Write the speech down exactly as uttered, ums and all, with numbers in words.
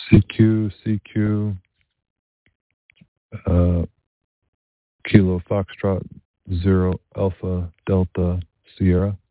C Q, C Q, uh, Kilo Foxtrot, Zero Alpha Delta Sierra.